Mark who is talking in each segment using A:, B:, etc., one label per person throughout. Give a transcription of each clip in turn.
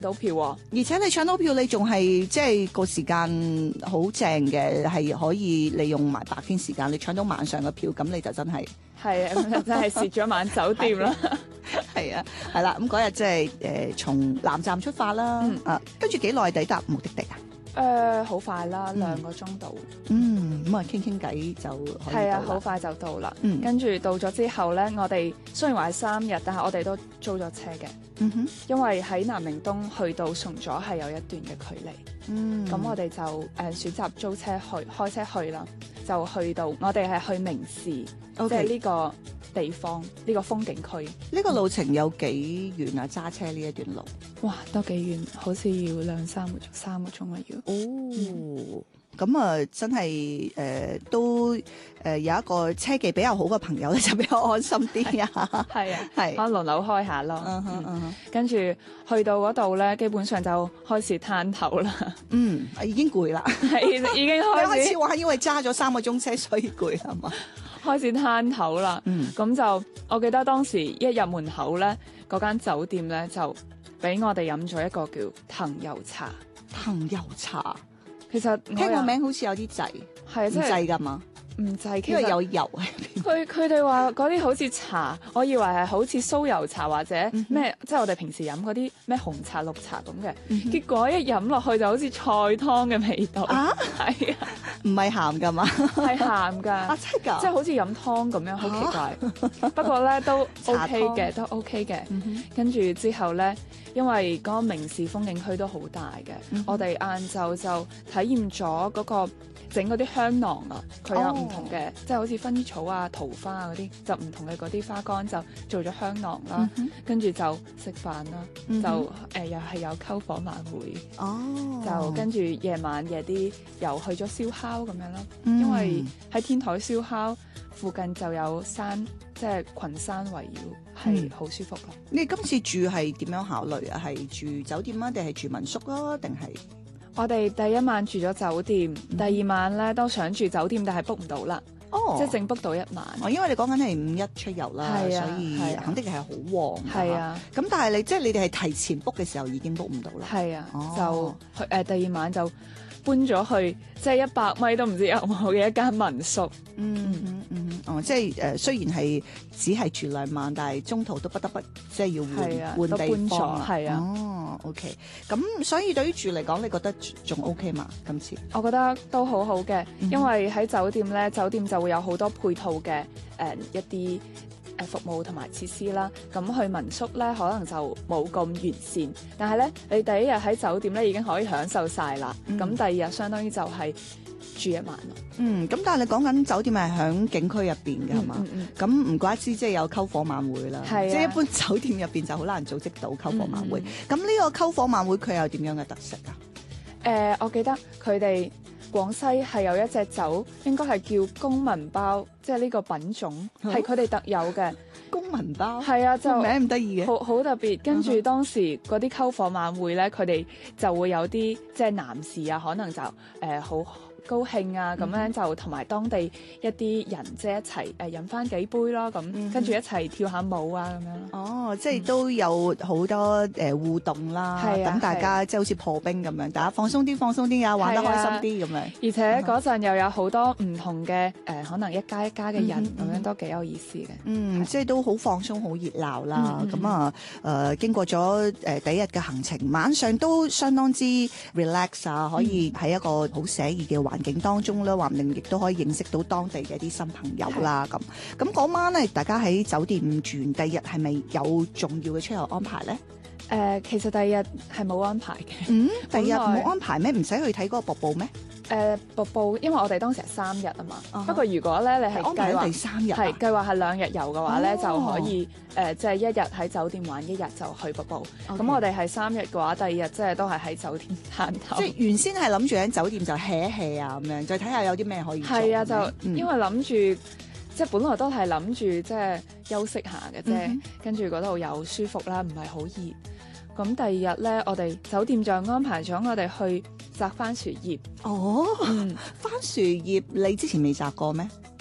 A: 到票喎。
B: 而且你搶到票，你仲係即係個時間好正嘅，係可以利用埋白天時間，你搶到晚上嘅票，咁你就真係
A: 係啊，咁就真係蝕咗晚酒店啦。
B: 係啊，係啦。咁嗰日即係從南站出發啦，跟住幾耐抵達目的地啊？
A: 好快啦，2個鐘到。
B: 咁啊傾傾偈就可以
A: 係啊，
B: 到啦。
A: 好快就到啦。跟住到咗之後咧，我哋雖然話係3日，但係我哋都租咗車嘅。因為喺南寧東去到崇左係有一段嘅距離。咁我哋就選擇租車開車去啦，就去到我哋係去明市，即係呢個地方，呢個風景區。
B: 呢個路程有幾遠啊？揸車呢一段路，
A: 哇，都幾遠，好似要3個鐘啊要。
B: 咁啊，真係都有一個車技比較好嘅朋友咧，就比較安心啲啊。
A: 係啊，
B: 係
A: 可能輪流開下咯。跟住去到嗰度咧，基本上就開始攤頭啦。
B: 已經攰啦，
A: 係已經開始
B: 話因為揸咗3個鐘車，所以攰係嘛？
A: 開始攤頭啦。咁就我記得當時一入門口咧，嗰間酒店咧就俾我哋飲咗一個叫藤油茶。
B: 藤油茶。
A: 其實
B: 聽個名好似有啲滯，
A: 係
B: 唔滯㗎嘛？
A: 唔滯，
B: 因為有油喺邊。
A: 佢哋話嗰啲好似茶，我以為係好似酥油茶或者咩，即係我哋平時飲嗰啲咩紅茶、綠茶咁嘅。結果一飲落去就好似菜湯嘅味道。係啊，
B: 唔係鹹㗎嘛？
A: 係鹹㗎。
B: 真係㗎？
A: 即係好似飲湯咁樣，好奇怪。不過咧都 OK 嘅，都 OK 嘅。跟住之後咧，因為嗰個明市風景區都好大嘅，我哋晏晝就體驗咗嗰個整嗰啲香囊啊，佢有唔同嘅，即係好似薰衣草啊、桃花啊嗰啲，就唔同嘅嗰啲花乾就做咗香囊啦。跟住就食飯啦，就又係有篝火晚會。就跟住夜啲又去咗燒烤咁樣啦。因為喺天台燒烤附近就有山，即係群山圍繞，係好舒服咯。
B: 你今次住係點樣考慮啊？係住酒店啊，定係住民宿啊，定係？
A: 我哋第一晚住咗酒店，第二晚咧都想住酒店，但係 book 唔到啦。即係淨 book 到1晚。因
B: 為你講緊係5.1出遊啦，所以肯定係好旺。係啊。咁但係你哋係提前 book 嘅時候已經 book 唔到啦。係啊。
A: 就第二晚就搬咗去即係100米都唔知有冇嘅一間民宿。
B: 即係雖然係只係住2晚，但係中途都不得不即係要換地方。係啊。OK。咁所以對於住嚟講，你覺得仲 OK 嘛？今次
A: 我覺得都好好嘅，因為喺酒店咧，酒店就會有好多配套嘅一啲服務同埋設施啦。咁去民宿咧，可能就冇咁完善，但係咧，你第一日喺酒店咧已經可以享受晒啦。咁第二日相當於就係住1晚咯。咁
B: 但係你講緊酒店係響景區入邊嘅係嘛？咁唔怪之即係有篝火晚會啦。即係一般酒店入邊就好難組織到篝火晚會。咁呢個篝火晚會佢有點樣嘅特色啊？
A: 我記得佢哋廣西係有一隻酒，應該係叫公文包，即係呢個品種係佢哋特有嘅。
B: 公文包
A: 係啊，就
B: 名唔得意嘅，
A: 好特別。跟住當時嗰啲篝火晚會咧，佢哋就會有啲即係男士啊，可能就好高興啊，咁樣就同埋當地一啲人即係一齊飲翻幾杯咯，咁跟住一齊跳下舞啊咁樣。
B: 即係都有好多互動啦，等大家即係好似破冰咁樣，大家放鬆啲啊，玩得開心啲咁樣。
A: 而且嗰陣又有好多唔同嘅可能一家嘅人咁樣都幾有意思嘅。
B: 即係都好放鬆、好熱鬧啦。咁經過咗第一日嘅行程，晚上都相當之 relax 啊，可以喺一個好寫意嘅環境當中咧，話唔定亦都可以認識到當地嘅一啲新朋友啦。咁嗰晚咧，大家喺酒店住完，第二日係咪有重要嘅出遊安排咧？
A: 其實第二日係冇安排嘅。
B: 第二日冇安排咩？唔使去睇嗰個瀑布咩？
A: 瀑布，因為我哋當時係3日啊嘛。不過如果咧你係計劃
B: 第3日，
A: 係計劃係2日遊嘅話咧，就可以即係1日喺酒店玩，1日就去瀑布。咁我哋係3日嘅話，第2日即係都係喺酒店攤頭。
B: 即係原先係諗住喺酒店就 hea 一 hea 啊咁樣，再睇下有啲咩可以做。
A: 係啊，就因為諗住即係本來都係諗住即係休息下嘅啫，跟住嗰度又舒服啦，唔係好熱。咁第二日咧，我哋酒店就安排咗我哋去摘番薯葉。
B: 番薯葉你之前未摘過咩？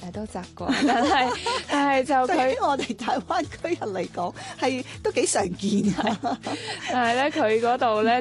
A: 太多習慣，但係就
B: 對於
A: 佢，
B: 我哋大灣區人嚟講，係都幾常見嘅。
A: 但係咧佢嗰度咧